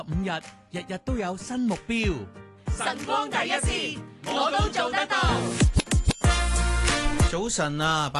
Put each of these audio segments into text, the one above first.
5日，日日都有新目標。 晨光第一線，我都做得到。 早晨啊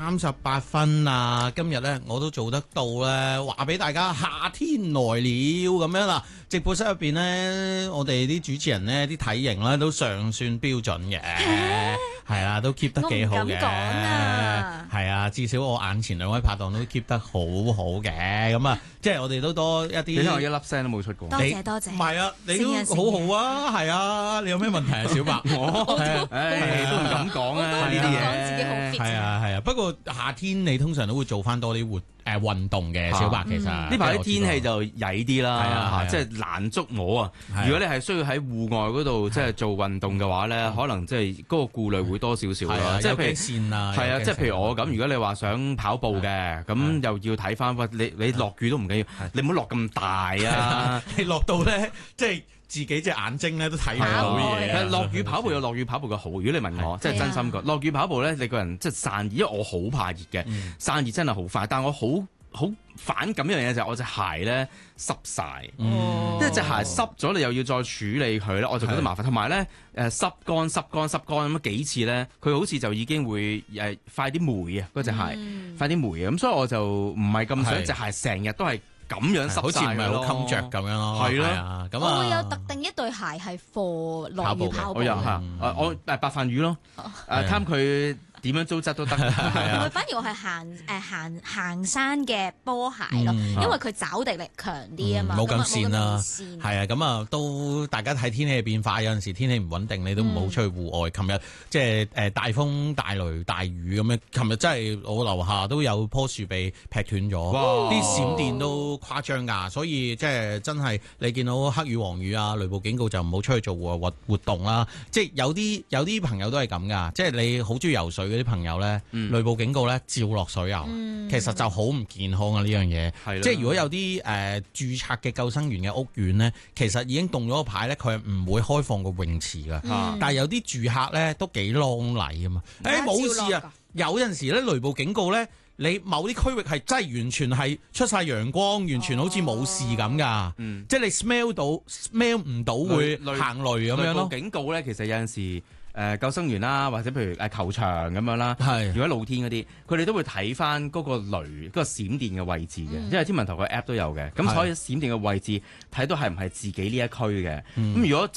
，8:38啊，今日咧我都做得到咧，話俾大家夏天來了咁樣啦。直播室入邊咧，我哋啲主持人咧啲體型咧都尚算標準嘅，係啊，都 keep 得幾好嘅。係啊，至少我眼前兩位拍檔都 keep 得好好嘅，咁啊，即係我哋都多一啲。 你睇我一粒聲都冇出過。 多謝多謝。 唔係啊，你都好好啊，係啊，你有咩問題啊，小白？ 我都唔敢講啊，呢啲嘢。 係啊係啊，不過夏天你通常都會做翻多啲運動嘅，小白其實呢排啲天氣就曳啲啦， 係啊， 即係難捉摸啊！如果你係需要喺戶外嗰度即係做運動嘅話咧，可能即係嗰個顧慮會多少少啦。即係譬如線啊， 係啊，即係譬如我咁，如果你話想跑步嘅，咁又要睇翻喂，你落雨都唔緊要，你唔好落咁大啊！ 你落到咧，即係自己隻眼睛咧都睇唔到嘢。 落雨跑步有落雨跑步嘅好，如果你問我，即係真心講，落雨跑步咧，你個人即係散熱，因為我好怕熱嘅，散熱真係好快，但係我好反感一樣嘢就係我隻鞋咧濕晒，因為隻鞋濕咗，你又要再處理佢咧，我就覺得麻煩。同埋咧濕乾咁樣幾次咧，佢好似就已經會快啲霉啊，嗰隻鞋快啲霉啊，咁所以我就唔係咁想隻鞋成日都係咁樣濕晒， 好似唔係好襟着咁樣咯。係咯，咁我會有特定一對鞋係 for 落雨跑步。 我白飯魚咯，貪佢點樣糟質都得。 反而我係行山嘅波鞋咯，因為佢抓地力強啲啊嘛， 冇咁跣啦。係啊，咁啊都大家睇天氣變化，有陣時天氣唔穩定，你都唔好出去戶外。琴日即係大風大雷大雨咁樣，琴日真係我樓下都有棵樹被劈斷咗，啲閃電都誇張㗎，所以即係真係你見到黑雨黃雨啊，雷暴警告就唔好出去做戶外活動啦。即係有啲朋友都係咁㗎，即係你好中意游水嗰啲朋友咧，雷暴警告咧照落水游，其實就好唔健康啊呢樣嘢。即係如果有啲註冊嘅救生員嘅屋苑咧，其實已經動咗個牌咧，佢係唔會開放個泳池㗎。但係有啲住客咧都幾啷禮啊嘛。冇事啊，有陣時咧雷暴警告咧，你某啲區域係真係完全係出晒陽光，完全好似冇事咁㗎。即係你 smell 唔到會行雷咁樣咯。 雷暴警告咧，其實有陣時。救生員啦，或者譬如球場咁樣啦，如果露天嗰啲，佢哋都會睇翻嗰個雷、嗰個閃電嘅位置嘅，因為天文台個 app 都有嘅，咁所以閃電嘅位置睇到係唔係自己呢一區嘅，咁如果